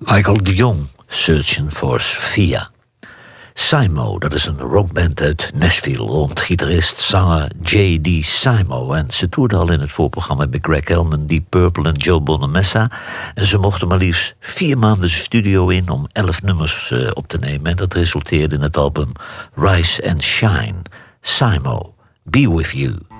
Michael de Jong, Searching for Sophia. Simo, dat is een rockband uit Nashville rond gitarist, zanger J.D. Simo. En ze toerden al in het voorprogramma bij Greg Elman, Deep Purple en Joe Bonamassa. En ze mochten maar liefst 4 maanden de studio in om 11 nummers op te nemen. En dat resulteerde in het album Rise and Shine. Simo, Be With You.